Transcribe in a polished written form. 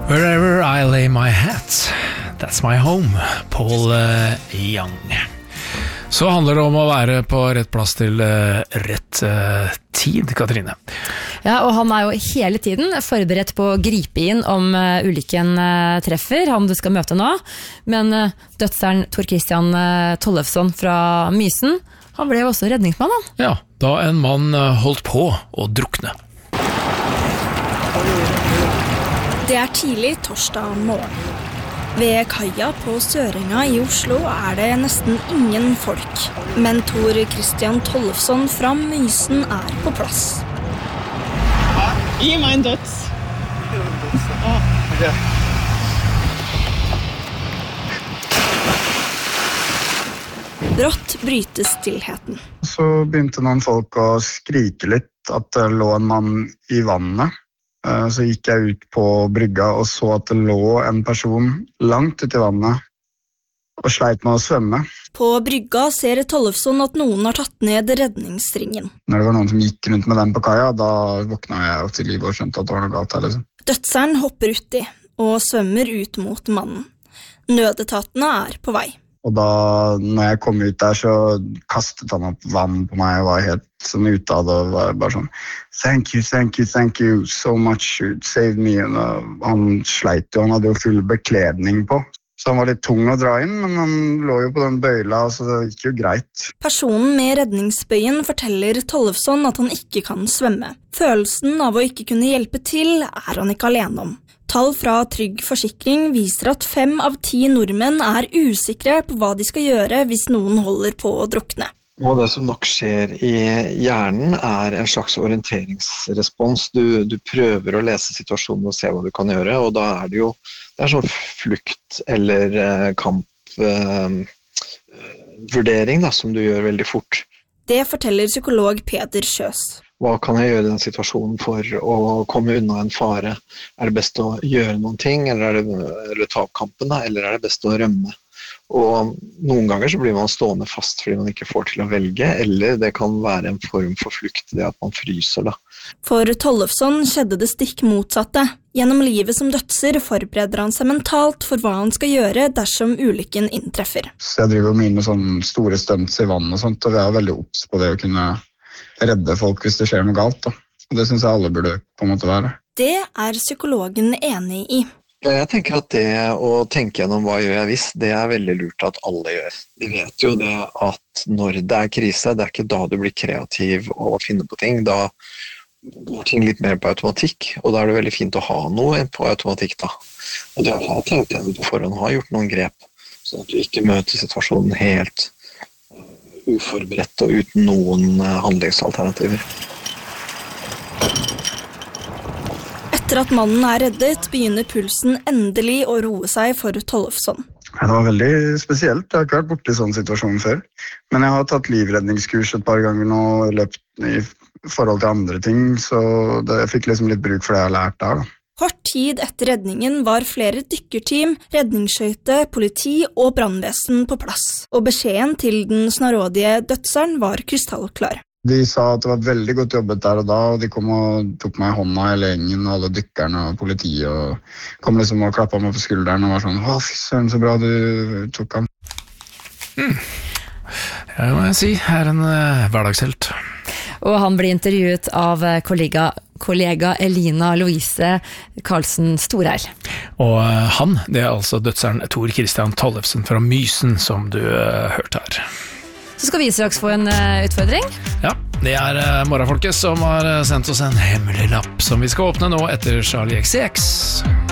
Wherever I lay my hat, that's my home, Paul Young. Så handler det om å være på rett plass til rett tid, Katrine. Ja, og han jo hele tiden forberedt på å gripe inn om ulykken treffer han du skal møte nå. Men dødseren Tor Christian Tollefsson fra Mysen, han ble jo også redningsmann, han. Ja, da en mann holdt på å drukne. Det tidlig torsdag morgen. Ved kaia på Sørenga i Oslo det nesten ingen folk. Men Tor Christian Tollefsson fra Mysen på plass. Gi meg en døds. Brått brytes stillheten. Så begynte noen folk å skrike litt at det lå en mann i vannet. Så gikk jeg ut på brygga og så at det lå en person langt ute i vannet og sleit med å svømme. På brygga ser Tollefsson at noen har tatt ned redningsringen. Når det var noen som gikk rundt med den på kaia, da våkna jeg til livet og skjønte at det var noe galt her, liksom. Dødseren hopper uti og svømmer ut mot mannen. Nødetatene på vei. Og da, når jeg kom ut der, så kastet han opp vann på meg og var helt sånn ute av det og var bare sånn thank you so much, you saved me. Og han sleit jo, han hadde jo full bekledning på. Så han var litt tung å dra inn, men han lå jo på den bøyla, så det gikk jo greit. Personen med redningsbøyen forteller Tollefsson at han ikke kan svømme. Følelsen av å ikke kunne hjelpe til han ikke alene om. Tall fra Trygg Forsikring viser at 5 av 10 nordmenn usikre på hva de skal gjøre hvis noen holder på å drukne. Og det som nok skjer i hjernen en slags orienteringsrespons. Du prøver å lese situasjonen og se hva du kan gjøre, og da det jo sånn flukt eller kampvurdering som du gjør veldig fort. Det forteller psykolog Peder Kjøs. Hva kan jeg gjøre i den situasjonen for å komme unna en fare? Det best å gjøre noen ting, eller ta opp kampen, eller det best å rømme? Og noen ganger så blir man stående fast fordi man ikke får til å velge, eller det kan være en form for flukt, det at man fryser da. For Tollefsson skjedde det stikk motsatte. Gjennom livet som dødser forbereder han seg mentalt for hva han skal gjøre dersom ulykken inntreffer. Så jeg driver mye med sånne store stunts i vann og sånt, og vi veldig obs på det å kunne redde folk hvis det skjer noe galt da. Og det synes jeg alle burde på en måte være. Det psykologen enig i. Ja, jeg tenker at det å tenke gjennom hva gjør jeg hvis, det veldig lurt at alle gjør. De vet jo det at når det krise, det ikke da du blir kreativ og finner på ting, da går ting litt mer på automatikk, og da det veldig fint å ha noe på automatikk da. Og det å ha tenkt gjennom på forhånd, ha gjort noen grep, sånn at du ikke møter situasjonen helt uforberedt og uten noen handlingsalternativer. Etter at mannen reddet, begynner pulsen endelig å roe seg for Tollefsson. Ja, det var veldig spesielt. Jeg har ikke vært borte i sånn situasjon før. Men jeg har tatt livredningskurs et par ganger nå og løpt i forhold til andre ting, så jeg fikk liksom litt bruk for det jeg har lært der da. Kort tid etter redningen var flere dykkerteam, redningsskøyte, politi og brannvesen på plass, og beskjeden til den snarådige dødseren var krystallklar. De sa at det var veldig godt jobbet der og da, og de kom og tok meg i hånda hele gjengen, og alle dykkerne og politiet, og kom liksom og klappet meg på skulderen og var sånn, «Å, fy søren, så bra du tok ham». Ja, må jeg si, en hverdagshelt. Og han blir intervjuet av kollega Elina Louise Karlsen Storheil. Og han, det altså dødseren Tor Christian Tollefsson fra Mysen, som du hørte her. Så skal vi straks få en utfordring. Ja, det morgenfolket som har sendt oss en hemmelig lapp som vi skal åpne nå etter Charlie XCX.